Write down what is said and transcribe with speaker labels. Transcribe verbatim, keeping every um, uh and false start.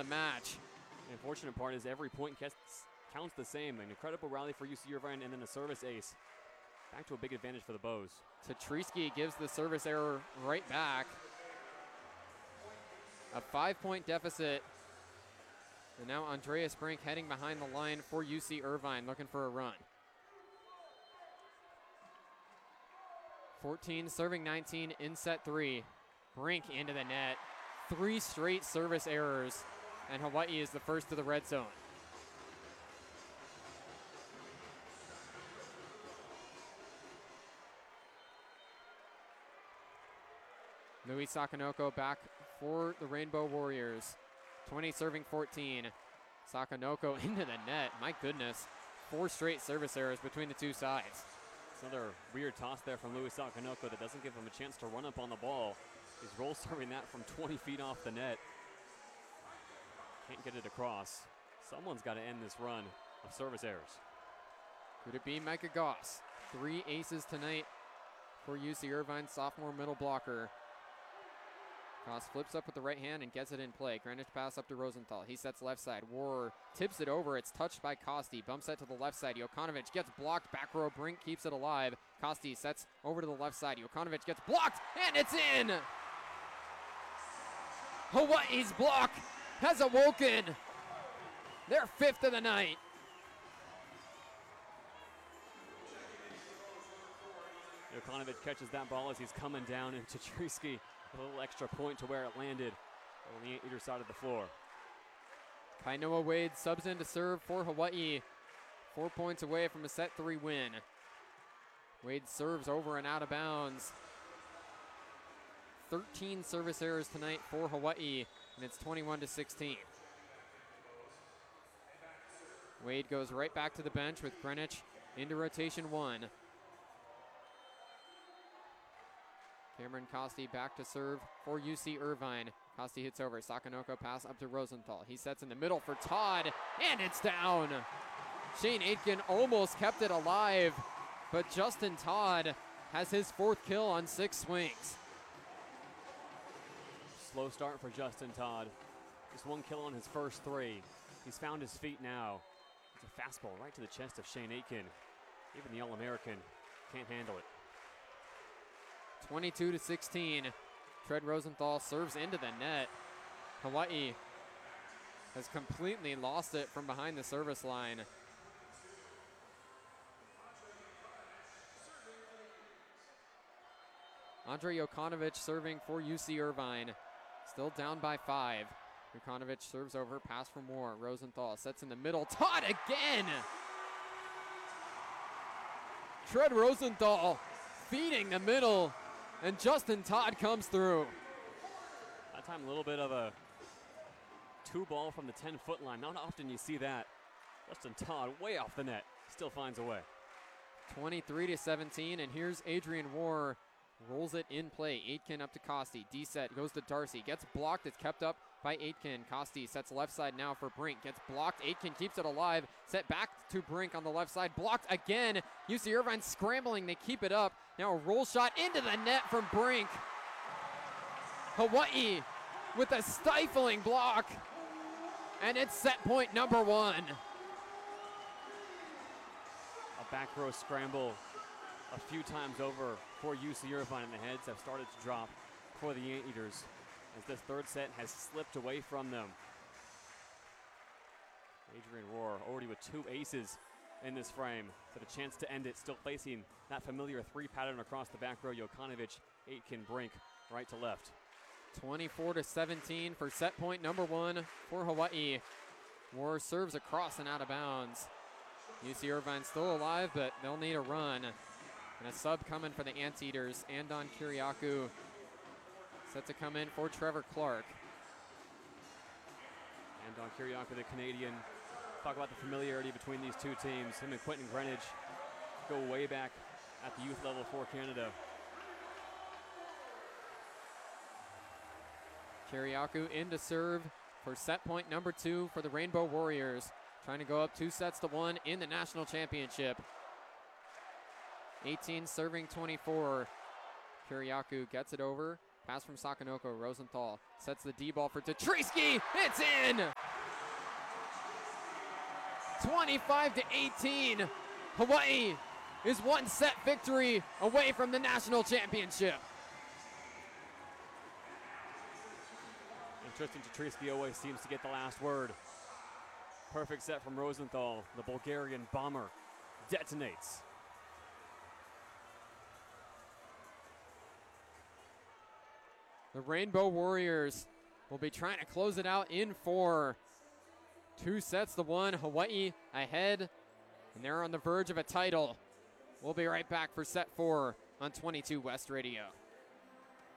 Speaker 1: the match.
Speaker 2: The unfortunate part is every point counts, counts the same. An incredible rally for U C Irvine and then a service ace. Back to a big advantage for the Bows.
Speaker 1: Tatriski gives the service error right back. A five-point deficit. And now Andreas Brink heading behind the line for U C Irvine, looking for a run. fourteen serving nineteen in set three. Brink into the net. Three straight service errors, and Hawaii is the first to the red zone. Louis Sakanoko back for the Rainbow Warriors. twenty serving fourteen. Sakanoko into the net. My goodness. Four straight service errors between the two sides.
Speaker 2: It's another weird toss there from Louis Sakanoko that doesn't give him a chance to run up on the ball. He's roll serving that from twenty feet off the net. Can't get it across. Someone's got to end this run of service errors.
Speaker 1: Could it be Micah Goss? Three aces tonight for U C Irvine, sophomore middle blocker. Goss flips up with the right hand and gets it in play. Greenwich pass up to Rosenthal. He sets left side. War tips it over. It's touched by Costi. Bumps that to the left side. Jokanovic gets blocked. Back row. Brink keeps it alive. Costi sets over to the left side. Jokanovic gets blocked, and it's in! Hawaii's block has awoken. Their fifth of the night.
Speaker 2: Jokanovic catches that ball as he's coming down, and Tatriski a little extra point to where it landed on the either side of the floor.
Speaker 1: Kainoa Wade subs in to serve for Hawaii. Four points away from a set three win. Wade serves over and out of bounds. thirteen service errors tonight for Hawaii, and it's twenty-one to sixteen. Wade goes right back to the bench with Greenwich into rotation one. Cameron Costi back to serve for U C Irvine. Costi hits over. Sakanoko pass up to Rosenthal. He sets in the middle for Todd, and it's down. Shane Aitken almost kept it alive, but Justin Todd has his fourth kill on six swings.
Speaker 2: Slow start for Justin Todd. Just one kill on his first three. He's found his feet now. It's a fastball right to the chest of Shane Aitken. Even the All-American can't handle it.
Speaker 1: twenty-two to sixteen. Tread Rosenthal serves into the net. Hawaii has completely lost it from behind the service line. Andre Jokanovic serving for U C Irvine. Still down by five. Jokanovic serves over, pass for more. Rosenthal sets in the middle. Todd again! Tread Rosenthal feeding the middle, and Justin Todd comes through.
Speaker 2: That time a little bit of a two ball from the ten-foot line. Not often you see that. Justin Todd way off the net. Still finds a way.
Speaker 1: twenty-three to seventeen, and here's Adrian War. Rolls it in play. Aitken up to Costi. D-set goes to Darcy. Gets blocked. It's kept up by Aitken. Costi sets left side now for Brink. Gets blocked. Aitken keeps it alive. Set back to Brink on the left side. Blocked again. U C Irvine scrambling. They keep it up. Now a roll shot into the net from Brink. Hawaii with a stifling block. And it's set point number one.
Speaker 2: A back row scramble a few times over for U C Irvine, and the heads have started to drop for the Anteaters as this third set has slipped away from them. Adrian Rohr already with two aces in this frame, so the chance to end it, still facing that familiar three pattern across the back row. Jokanovic, Aitken, Brink, right to left.
Speaker 1: twenty-four to seventeen for set point number one for Hawaii. War serves across and out of bounds. U C Irvine still alive, but they'll need a run. And a sub coming for the Anteaters. Andon Kiriakou set to come in for Trevor Clark.
Speaker 2: Andon Kiriakou, the Canadian. Talk about the familiarity between these two teams. Him and Quentin Greenwich go way back at the youth level for Canada.
Speaker 1: Kiriakou in to serve for set point number two for the Rainbow Warriors. Trying to go up two sets to one in the national championship. eighteen serving twenty-four. Kiriakou gets it over Pass from Sakonoko. Rosenthal sets the D ball for Tetrisky. It's in! twenty-five to eighteen. Hawaii is one set victory away from the national championship.
Speaker 2: And Tristan Tetrisky always seems to get the last word. Perfect set from Rosenthal. The Bulgarian bomber detonates.
Speaker 1: The Rainbow Warriors will be trying to close it out in four. Two sets to one. Hawaii ahead, and they're on the verge of a title. We'll be right back for set four on twenty-two West Radio.